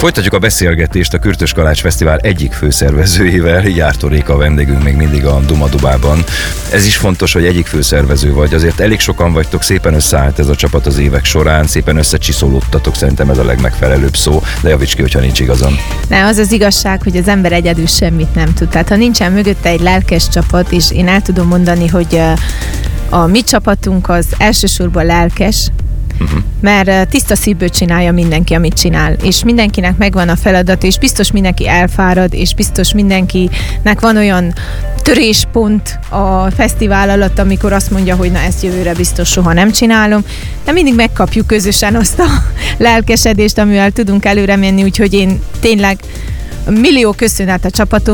Folytatjuk a beszélgetést a Kürtös Kalács Fesztivál egyik főszervezőjével, Gyártó Réka a vendégünk még mindig a Duma-Dubában. Ez is fontos, hogy egyik főszervező vagy, azért elég sokan vagytok, szépen összeállt ez a csapat az évek során, szépen összecsiszolódtatok, szerintem ez a legmegfelelőbb szó, de javíts ki, hogyha nincs igazam. Ne, az az igazság, hogy az ember egyedül semmit nem tud. Tehát ha nincsen mögötte egy lelkes csapat, és én el tudom mondani, hogy a mi csapatunk az elsősorban lelkes, mert tiszta szívből csinálja mindenki, amit csinál, és mindenkinek megvan a feladat, és biztos mindenki elfárad, és biztos mindenkinek van olyan töréspont a fesztivál alatt, amikor azt mondja, hogy na ezt jövőre biztos soha nem csinálom, de mindig megkapjuk közösen azt a lelkesedést, amivel tudunk előre menni, úgyhogy én tényleg millió köszönet a csapatom.